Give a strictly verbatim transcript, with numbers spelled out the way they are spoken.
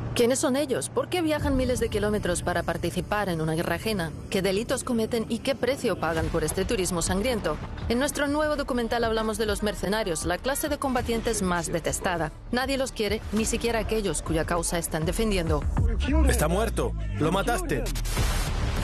¿Quiénes son ellos? ¿Por qué viajan miles de kilómetros para participar en una guerra ajena? ¿Qué delitos cometen y qué precio pagan por este turismo sangriento? En nuestro nuevo documental hablamos de los mercenarios, la clase de combatientes más detestada. Nadie los quiere, ni siquiera aquellos cuya causa están defendiendo. Está muerto. Lo mataste.